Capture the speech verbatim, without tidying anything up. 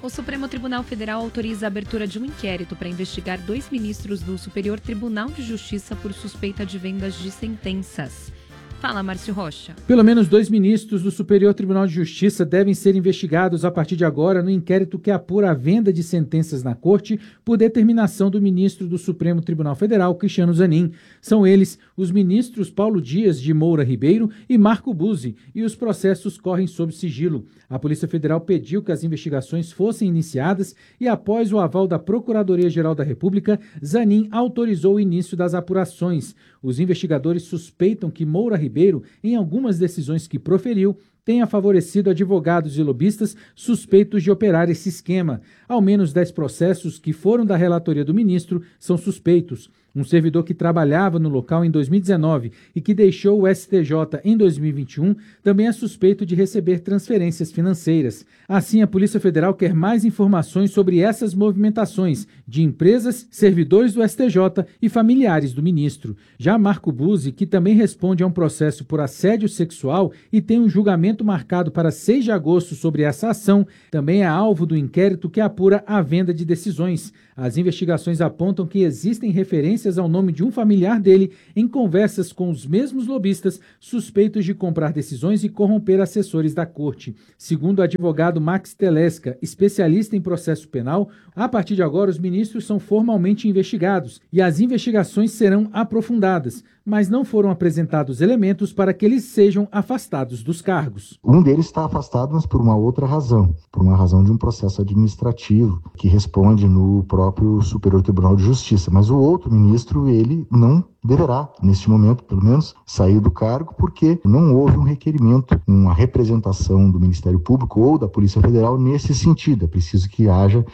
Supremo Tribunal Federal autoriza a abertura de um inquérito para investigar dois ministros do Superior Tribunal de Justiça por suspeita de vendas de sentenças. Fala, Márcio Rocha. Pelo menos dois ministros do Superior Tribunal de Justiça devem ser investigados a partir de agora no inquérito que apura a venda de sentenças na Corte por determinação do ministro do Supremo Tribunal Federal, Cristiano Zanin. São eles os ministros Paulo Dias de Moura Ribeiro e Marco Buzzi, e os processos correm sob sigilo. A Polícia Federal pediu que as investigações fossem iniciadas e, após o aval da Procuradoria-Geral da República, Zanin autorizou o início das apurações. Os investigadores suspeitam que Moura Ribeiro, em algumas decisões que proferiu, tenha favorecido advogados e lobistas suspeitos de operar esse esquema. Ao menos dez processos que foram da relatoria do ministro são suspeitos. Um servidor que trabalhava no local em dois mil e dezenove e que deixou o S T J em dois mil e vinte e um também é suspeito de receber transferências financeiras. Assim, a Polícia Federal quer mais informações sobre essas movimentações de empresas, servidores do S T J e familiares do ministro. Já Marco Buzzi, que também responde a um processo por assédio sexual e tem um julgamento marcado para seis de agosto sobre essa ação, também é alvo do inquérito que apura a venda de decisões. As investigações apontam que existem referências ao nome de um familiar dele em conversas com os mesmos lobistas suspeitos de comprar decisões e corromper assessores da corte. Segundo o advogado Max Telesca, especialista em processo penal, a partir de agora os ministros são formalmente investigados e as investigações serão aprofundadas, mas não foram apresentados elementos para que eles sejam afastados dos cargos. Um deles está afastado, mas por uma outra razão, por uma razão de um processo administrativo que responde no próprio Superior Tribunal de Justiça. Mas o outro ministro, ele não deverá, neste momento, pelo menos, sair do cargo, porque não houve um requerimento, uma representação do Ministério Público ou da Polícia Federal nesse sentido. É preciso que haja